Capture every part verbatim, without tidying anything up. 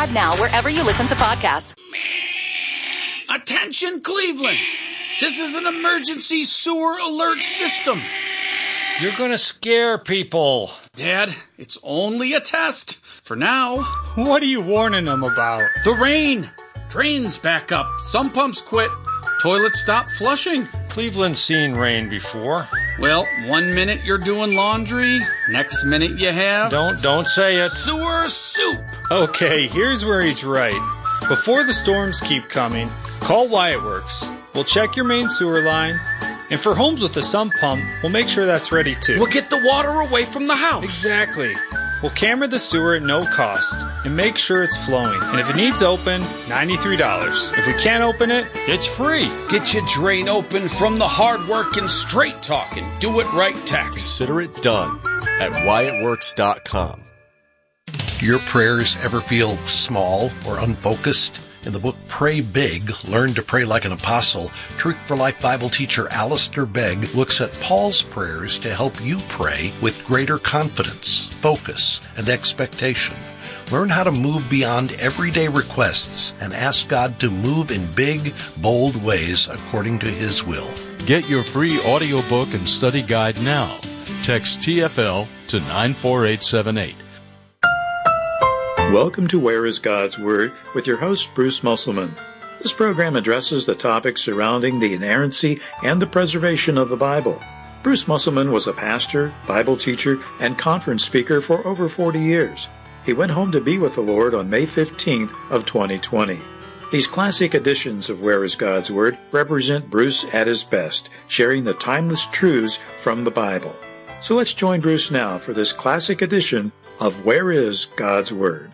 Subscribe now wherever you listen to podcasts. Attention, Cleveland! This is an emergency sewer alert system. You're gonna scare people. Dad, it's only a test. For now. What are you warning them about? The rain. Drains back up. Some pumps quit. Toilets stop flushing. Cleveland's seen rain before. Well, one minute you're doing laundry, next minute you have... Don't, don't say it. Sewer soup. Okay, here's where he's right. Before the storms keep coming, call Wyatt Works. We'll check your main sewer line, and for homes with a sump pump, we'll make sure that's ready too. We'll get the water away from the house. Exactly. We'll camera the sewer at no cost and make sure it's flowing. And if it needs open, ninety-three dollars. If we can't open it, it's free. Get your drain open from the hard-working, straight-talking, do-it-right tax. Consider it done at Wyatt Works dot com. Your prayers ever feel small or unfocused? In the book Pray Big, Learn to Pray Like an Apostle, Truth for Life Bible teacher Alistair Begg looks at Paul's prayers to help you pray with greater confidence, focus, and expectation. Learn how to move beyond everyday requests and ask God to move in big, bold ways according to His will. Get your free audiobook and study guide now. Text T F L to nine four eight seven eight. Welcome to Where is God's Word with your host, Bruce Musselman. This program addresses the topics surrounding the inerrancy and the preservation of the Bible. Bruce Musselman was a pastor, Bible teacher, and conference speaker for over forty years. He went home to be with the Lord on May fifteenth of twenty twenty. These classic editions of Where is God's Word represent Bruce at his best, sharing the timeless truths from the Bible. So let's join Bruce now for this classic edition of Where is God's Word.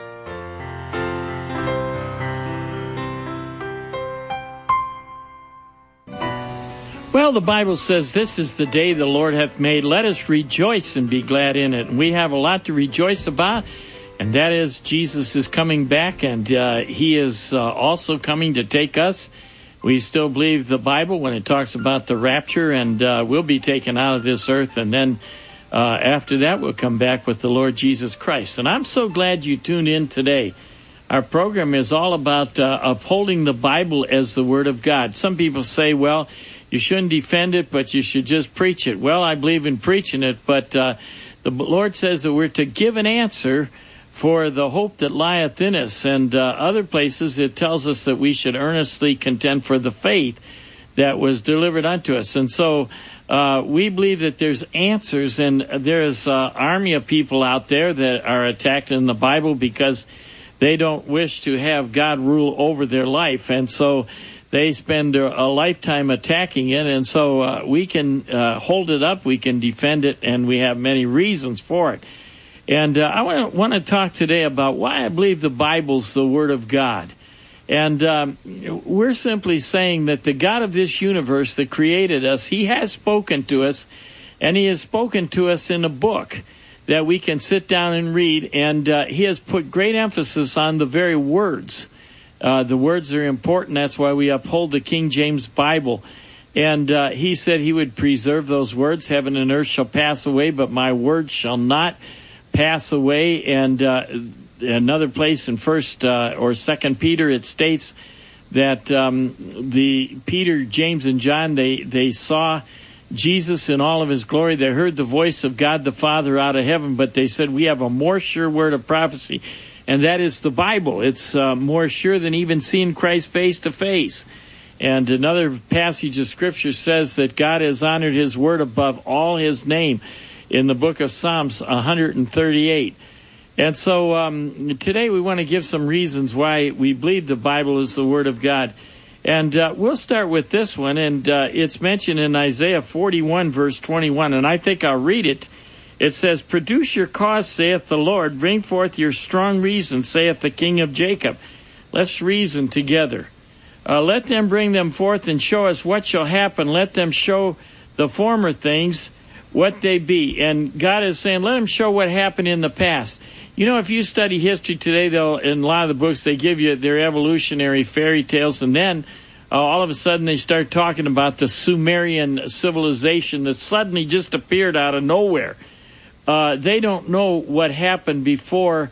Well, the Bible says, this is the day the Lord hath made. Let us rejoice and be glad in it. And we have a lot to rejoice about, and that is Jesus is coming back, and uh, He is uh, also coming to take us. We still believe the Bible when it talks about the rapture, and uh, we'll be taken out of this earth, and then uh, after that we'll come back with the Lord Jesus Christ. And I'm so glad you tuned in today. Our program is all about uh, upholding the Bible as the Word of God. Some people say, well, you shouldn't defend it, but you should just preach it. Well, I believe in preaching it, but uh, the Lord says that we're to give an answer for the hope that lieth in us. And uh, other places it tells us that we should earnestly contend for the faith that was delivered unto us. And so uh, we believe that there's answers, and there's an uh, army of people out there that are attacked in the Bible because they don't wish to have God rule over their life. And so they spend a lifetime attacking it, and so uh, we can uh, hold it up, we can defend it, and we have many reasons for it. And uh, I want to want to talk today about why I believe the Bible's the Word of God. And um, we're simply saying that the God of this universe that created us, He has spoken to us, and He has spoken to us in a book that we can sit down and read, and uh, He has put great emphasis on the very words. Uh, the words are important. That's why we uphold the King James Bible. And uh, He said He would preserve those words. Heaven and earth shall pass away, but my words shall not pass away. And uh, another place in First uh, or Second Peter, it states that um, the Peter, James, and John, they they saw Jesus in all of His glory. They heard the voice of God the Father out of heaven, but they said we have a more sure word of prophecy. And that is the Bible. It's uh, more sure than even seeing Christ face to face. And another passage of Scripture says that God has honored His word above all His name in the book of Psalms one thirty-eight. And so um, today we want to give some reasons why we believe the Bible is the Word of God. And uh, we'll start with this one, and uh, it's mentioned in Isaiah forty-one, verse twenty-one, and I think I'll read it. It says, "Produce your cause, saith the Lord. Bring forth your strong reason, saith the King of Jacob." Let's reason together. Uh, let them bring them forth and show us what shall happen. Let them show the former things, what they be. And God is saying, let them show what happened in the past. You know, if you study history today, they'll, in a lot of the books, they give you their evolutionary fairy tales, and then uh, all of a sudden they start talking about the Sumerian civilization that suddenly just appeared out of nowhere. Uh, they don't know what happened before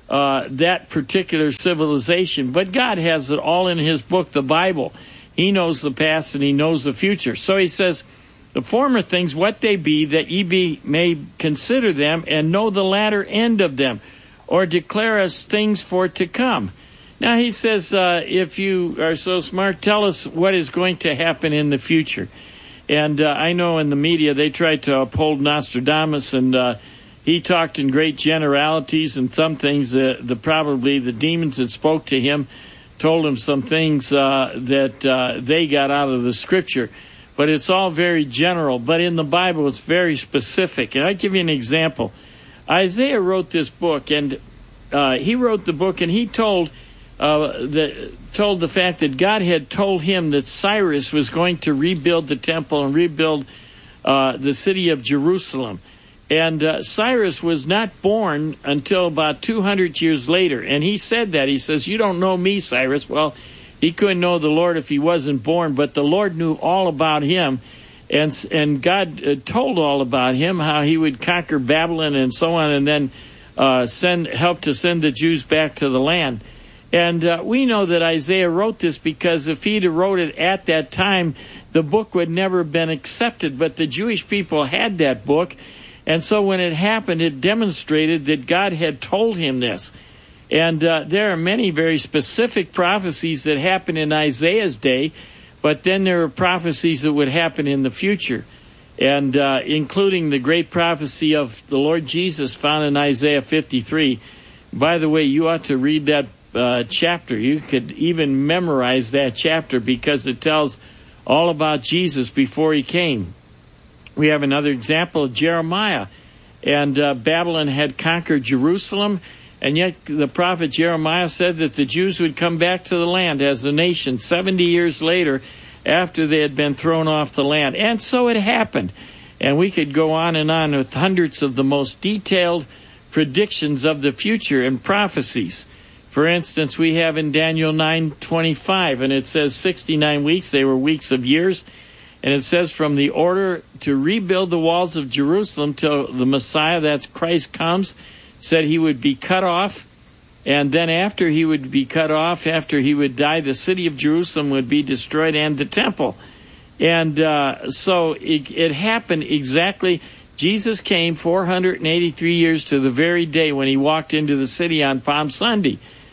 uh, that particular civilization. But God has it all in his book, the Bible. He knows the past and he knows the future. So he says, the former things, what they be, that ye be may consider them, and know the latter end of them, or declare us things for to come. Now he says, uh, if you are so smart, tell us what is going to happen in the future. And uh, I know in the media they tried to uphold Nostradamus, and uh, he talked in great generalities, and some things, uh, the probably the demons that spoke to him told him some things uh, that uh, they got out of the Scripture. But it's all very general. But in the Bible, it's very specific. And I'll give you an example. Isaiah wrote this book, and uh, he wrote the book, and he told uh, the told the fact that God had told him that Cyrus was going to rebuild the temple and rebuild uh, the city of Jerusalem. And uh, Cyrus was not born until about two hundred years later. And he said that. He says, you don't know me, Cyrus. Well, he couldn't know the Lord if he wasn't born, but the Lord knew all about him, and and God uh, told all about him, how he would conquer Babylon and so on, and then uh, send help to send the Jews back to the land. And uh, we know that Isaiah wrote this because if he'd have wrote it at that time, the book would never have been accepted. But the Jewish people had that book, and so when it happened, it demonstrated that God had told him this. And uh, there are many very specific prophecies that happened in Isaiah's day, but then there are prophecies that would happen in the future, and uh, including the great prophecy of the Lord Jesus found in Isaiah fifty-three. By the way, you ought to read that uh, chapter. You could even memorize that chapter because it tells all about Jesus before he came. We have another example of Jeremiah, and uh, Babylon had conquered Jerusalem. And yet the prophet Jeremiah said that the Jews would come back to the land as a nation seventy years later after they had been thrown off the land. And so it happened. And we could go on and on with hundreds of the most detailed predictions of the future and prophecies. For instance, we have in Daniel nine twenty-five, and it says sixty-nine weeks. They were weeks of years. And it says, from the order to rebuild the walls of Jerusalem till the Messiah, that's Christ, comes, said he would be cut off, and then after he would be cut off, after he would die, the city of Jerusalem would be destroyed and the temple. And uh, so it, it happened exactly. Jesus came four hundred eighty-three years to the very day when he walked into the city on Palm Sunday.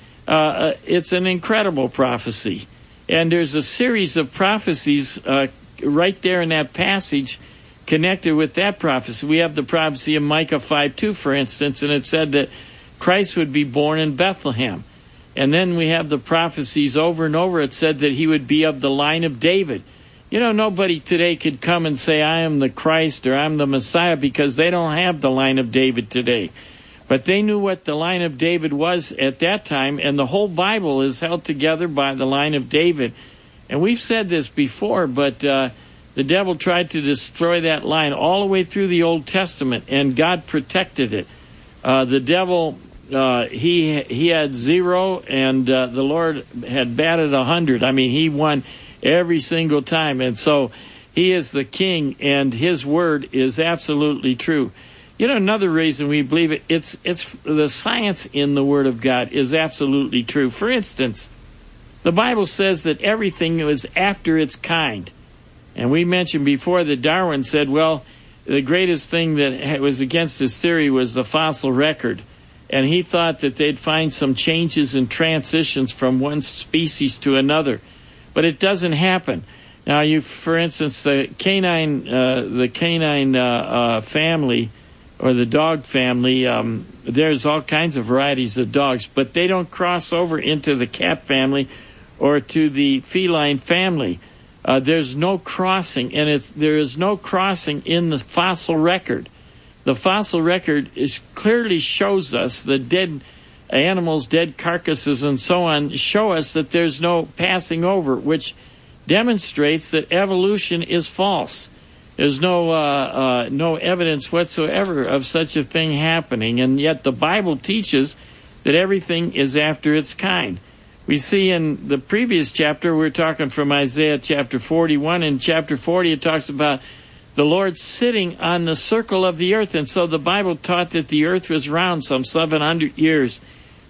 Uh, it's an incredible prophecy. And there's a series of prophecies uh, right there in that passage connected with that prophecy. We have the prophecy of Micah five two, for instance, and it said that Christ would be born in Bethlehem. And then we have the prophecies over and over. It said that he would be of the line of David. You know, nobody today could come and say, I am the Christ or I'm the Messiah, because they don't have the line of David today. But they knew what the line of David was at that time, and the whole Bible is held together by the line of David. And we've said this before, but uh, the devil tried to destroy that line all the way through the Old Testament, and God protected it. Uh, the devil, uh, he he had zero, and uh, the Lord had batted a hundred. I mean, he won every single time. And so he is the king, and his word is absolutely true. You know, another reason we believe it, it's it's the science in the Word of God is absolutely true. For instance, the Bible says that everything was after its kind. And we mentioned before that Darwin said, well, the greatest thing that was against his theory was the fossil record. And he thought that they'd find some changes and transitions from one species to another. But it doesn't happen. Now, you, for instance, the canine, uh, the canine uh, uh, family, or the dog family, um, there's all kinds of varieties of dogs, but they don't cross over into the cat family or to the feline family. Uh, there's no crossing, and it's there is no crossing in the fossil record. The fossil record is clearly shows us the dead animals, dead carcasses, and so on, show us that there's no passing over, which demonstrates that evolution is false. There's no uh, uh, no evidence whatsoever of such a thing happening, and yet the Bible teaches that everything is after its kind. We see in the previous chapter, we're talking from Isaiah chapter forty-one. In chapter forty, it talks about the Lord sitting on the circle of the earth. And so the Bible taught that the earth was round some seven hundred years.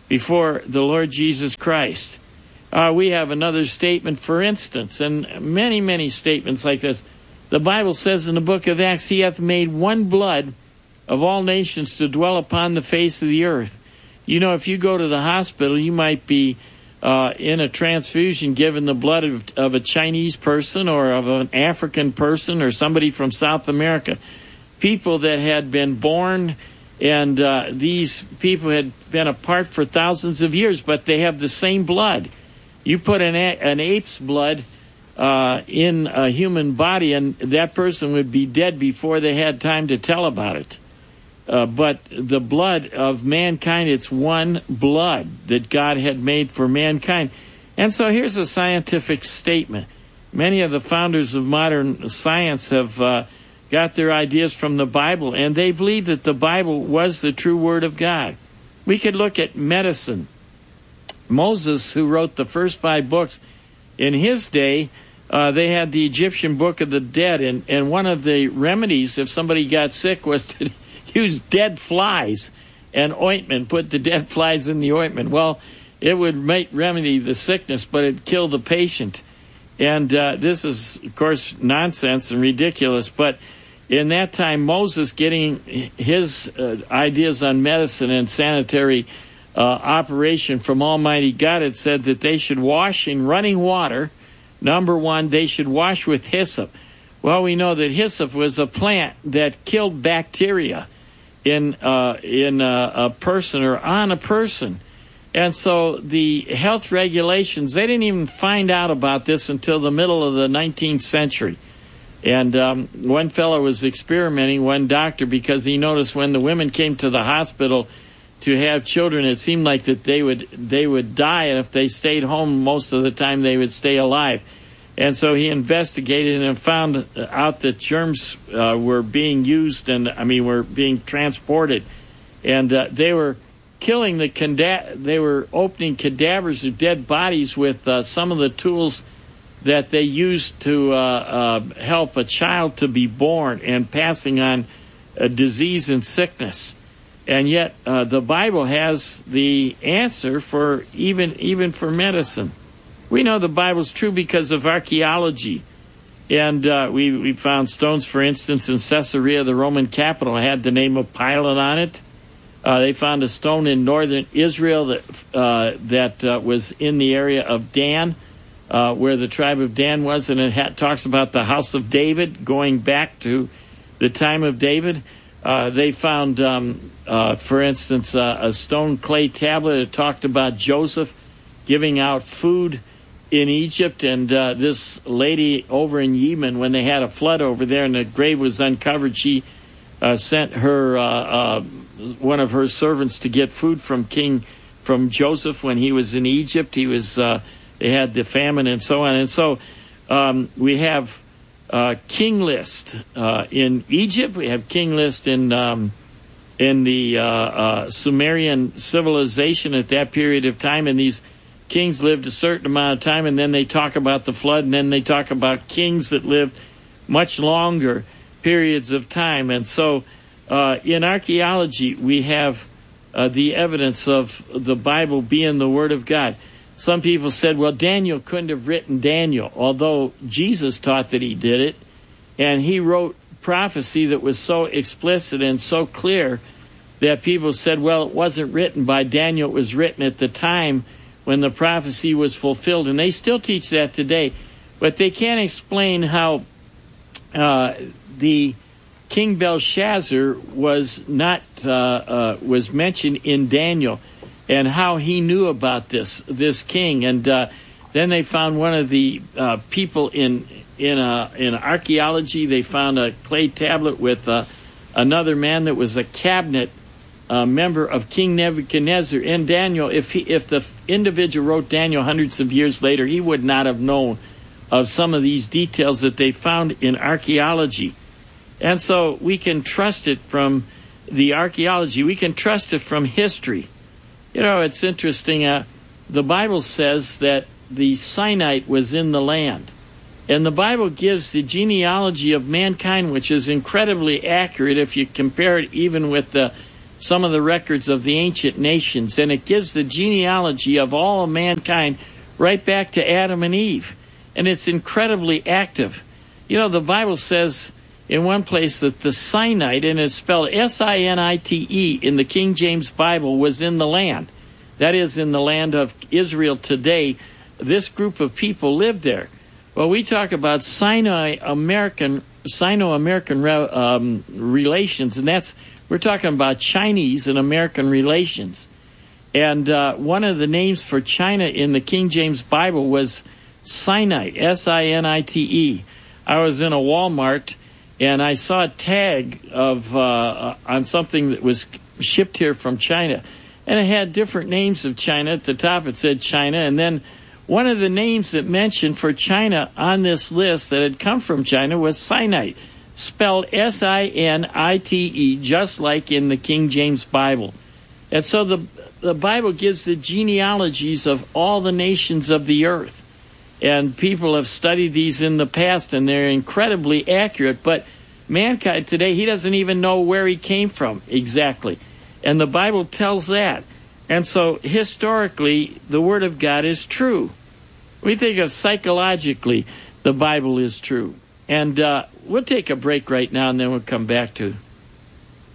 before the Lord Jesus Christ. Uh, we have another statement, for instance, and many, many statements like this. The Bible says in the book of Acts, He hath made one blood of all nations to dwell upon the face of the earth. You know, if you go to the hospital, you might be uh, in a transfusion given the blood of, of a Chinese person or of an African person or somebody from South America. People that had been born, and uh, these people had been apart for thousands of years, but they have the same blood. You put an, a- an ape's blood uh, in a human body, and that person would be dead before they had time to tell about it. Uh, but the blood of mankind, it's one blood that God had made for mankind. And so here's a scientific statement. Many of the founders of modern science have uh, got their ideas from the Bible, and they believe that the Bible was the true Word of God. We could look at medicine. Moses, who wrote the first five books, in his day, uh, they had the Egyptian Book of the Dead, and, and one of the remedies if somebody got sick was to use dead flies and ointment, put the dead flies in the ointment. Well, it would make remedy the sickness, but it'd kill the patient. And uh, this is, of course, nonsense and ridiculous, but in that time, Moses getting his uh, ideas on medicine and sanitary uh, operation from Almighty God had said that they should wash in running water. Number one, they should wash with hyssop. Well, we know that hyssop was a plant that killed bacteria in uh, in a, a person or on a person. And so the health regulations, they didn't even find out about this until the middle of the nineteenth century. And um, one fellow was experimenting, one doctor, because he noticed when the women came to the hospital to have children, it seemed like that they would they would die, and if they stayed home, most of the time they would stay alive. And so he investigated and found out that germs uh, were being used, and I mean were being transported, and uh, they were killing the cada- they were opening cadavers of dead bodies with uh, some of the tools that they used to uh, uh, help a child to be born, and passing on a disease and sickness. And yet uh, the Bible has the answer for even even for medicine. We know the Bible's true because of archaeology. And uh, we, we found stones, for instance, in Caesarea, the Roman capital, had the name of Pilate on it. Uh, they found a stone in northern Israel that uh, that uh, was in the area of Dan, uh, where the tribe of Dan was, and it ha- talks about the house of David, going back to the time of David. Uh, they found, um, uh, for instance, uh, a stone clay tablet that talked about Joseph giving out food in Egypt, and uh, this lady over in Yemen, when they had a flood over there and the grave was uncovered, she uh, sent her uh, uh, one of her servants to get food from King from Joseph when he was in Egypt. He was uh, they had the famine and so on, and so um, we have uh, king list uh, in Egypt. We have king list in um, in the uh, uh, Sumerian civilization at that period of time, and these kings lived a certain amount of time, and then they talk about the flood, and then they talk about kings that lived much longer periods of time. And so uh, in archaeology, we have uh, the evidence of the Bible being the Word of God. Some people said, well, Daniel couldn't have written Daniel, although Jesus taught that he did it, and he wrote prophecy that was so explicit and so clear that people said, well, it wasn't written by Daniel, it was written at the time when the prophecy was fulfilled, and they still teach that today. But they can't explain how uh, the King Belshazzar was not uh, uh, was mentioned in Daniel, and how he knew about this this king. And uh, then they found one of the uh, people in in uh, in archaeology. They found a clay tablet with uh, another man that was a cabinet a member of King Nebuchadnezzar in Daniel. If he, if the individual wrote Daniel hundreds of years later, he would not have known of some of these details that they found in archaeology. And so we can trust it from the archaeology. We can trust it from history. You know, it's interesting. Uh, the Bible says that the Sinite was in the land. And the Bible gives the genealogy of mankind, which is incredibly accurate if you compare it even with the some of the records of the ancient nations, and it gives the genealogy of all of mankind right back to Adam and Eve. And it's incredibly active. You know, the Bible says in one place that the Sinite, and it's spelled S I N I T E in the King James Bible, was in the land. That is, in the land of Israel today. This group of people lived there. Well, we talk about Sino-American Sino-American um, relations, and that's we're talking about Chinese and American relations. And uh, one of the names for China in the King James Bible was Sinite, S I N I T E. I was in a Walmart, and I saw a tag of uh, on something that was shipped here from China. And it had different names of China. At the top it said China, and then one of the names that mentioned for China on this list that had come from China was Sinite, spelled S I N I T E, just like in the King James Bible. And so the, the Bible gives the genealogies of all the nations of the earth. And people have studied these in the past, and they're incredibly accurate. But mankind today, he doesn't even know where he came from exactly. And the Bible tells that. And so, historically, the Word of God is true. We think of psychologically, the Bible is true. And uh, we'll take a break right now, and then we'll come back to